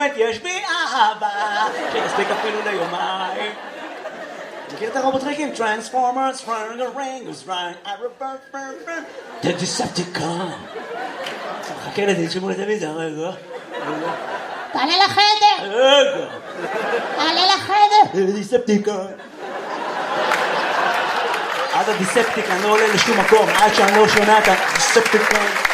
יש בי אהבה שיספיק אפילו ליומיים. מכיר את הרובוטריקים? Transformers, Rangers, Rang, The Decepticon. חכה לזה, תשמעו לטלוויזיה, רגע. תעלה לחדר! רגע. תעלה לחדר! The Decepticon. עד הדיספטיקון לא עולה לשום מקום, עד שאני לא שומע את הדיספטיקון.